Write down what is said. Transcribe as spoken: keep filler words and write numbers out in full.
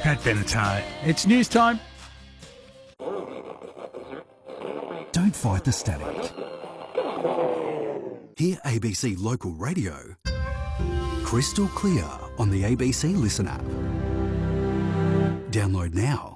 Pat Benatar. It's news time. Don't fight the static. Hear A B C Local Radio crystal clear on the A B C Listen app. Download now.